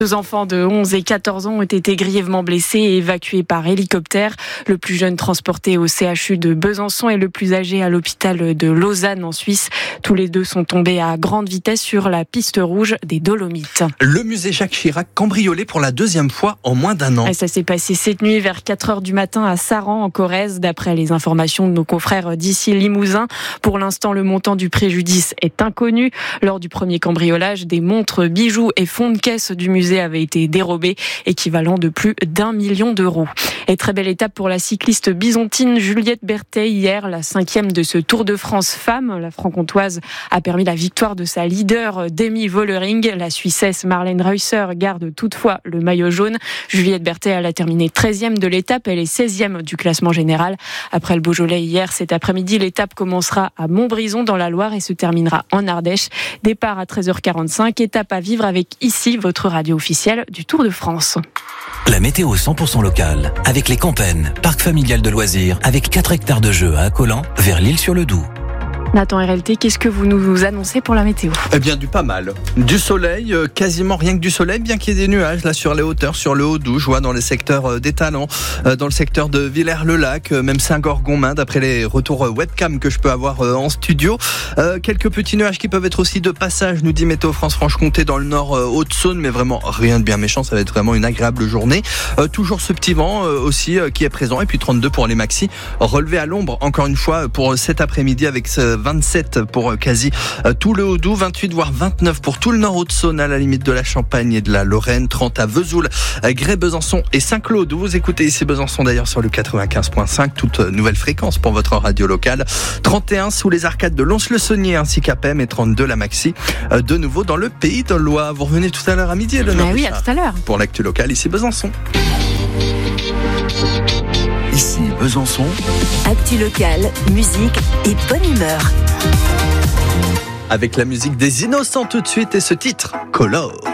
Deux enfants de 11 et 14 ans ont été grièvement blessés et évacués par hélicoptère. Le plus jeune transporté au CHU de Besançon et le plus âgé à l'hôpital de Lausanne en Suisse. Tous les deux sont tombés à grande vitesse sur la piste rouge des Dolomites. Le musée Jacques Chirac cambriolé pour la deuxième fois en moins d'un an. Et ça s'est passé cette nuit vers 4h du matin à Saran en Corrèze, d'après les informations de nos confrères d'ici Limousin. Pour l'instant, le montant du préjudice est inconnu. Lors du premier cambriolage, des montres, bijoux et fonds de caisse du musée avait été dérobé, équivalent de plus d'1 million d'euros. Et très belle étape pour la cycliste bisontine Juliette Berthet hier, la 5e de ce Tour de France femme. La franc-comtoise a permis la victoire de sa leader Demi Vollering. La Suissesse Marlène Reusser garde toutefois le maillot jaune. Juliette Berthet, elle a terminé 13e de l'étape, elle est 16e du classement général. Après le Beaujolais hier, cet après-midi, l'étape commencera à Montbrison dans la Loire et se terminera en Ardèche. Départ à 13h45, étape à vivre avec ici votre radio officielle du Tour de France. La météo 100% locale avec les Campennes, parc familial de loisirs avec 4 hectares de jeux à Accolant vers l'Île-sur-le-Doubs. Nathan RLT, qu'est-ce que vous nous annoncez pour la météo ? Eh bien, du pas mal. Du soleil, quasiment rien que du soleil, bien qu'il y ait des nuages là sur les hauteurs, sur le Haut-Doubs, je vois dans les secteurs des Talents, dans le secteur de Villers-le-Lac, même Saint-Gorgonmain, d'après les retours webcam que je peux avoir en studio. Quelques petits nuages qui peuvent être aussi de passage, nous dit Météo France Franche-Comté, dans le nord Haute-Saône, mais vraiment rien de bien méchant, ça va être vraiment une agréable journée. Toujours ce petit vent aussi qui est présent, et puis 32 pour les maxis, relevé à l'ombre, encore une fois, pour cet après-midi avec 27 pour quasi tout le Haut-Doubs, 28 voire 29 pour tout le nord Haute-Saône à la limite de la Champagne et de la Lorraine, 30 à Vesoul, Grès, Besançon et Saint-Claude. Vous écoutez ici Besançon d'ailleurs sur le 95.5, toute nouvelle fréquence pour votre radio locale. 31 sous les arcades de Lons-le-Saunier ainsi qu'à Pem et 32 la maxi. De nouveau dans le Pays de Loire. Vous revenez tout à l'heure à midi, Eleonore. Oui, à tout à l'heure. Pour l'actu locale ici Besançon. Ici Besançon. Actu locale, musique et bonne humeur. Avec la musique des Innocents tout de suite et ce titre, Color.